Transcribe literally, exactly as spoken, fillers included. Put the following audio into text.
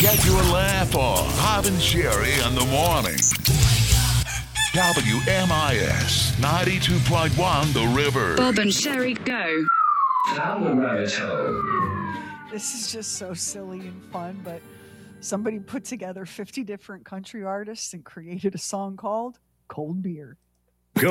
Get your laugh on. Bob and Sherry in the morning. W M I S ninety-two point one The River. Bob and Sherry go. Down the rabbit hole. This is just so silly and fun, but somebody put together fifty different country artists and created a song called Cold Beer.